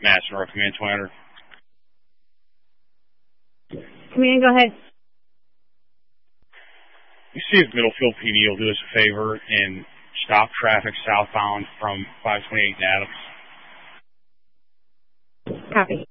Madison, North Command 200. Command, go ahead. You see if Middlefield PD will do us a favor and stop traffic southbound from 528 Adams. Copy.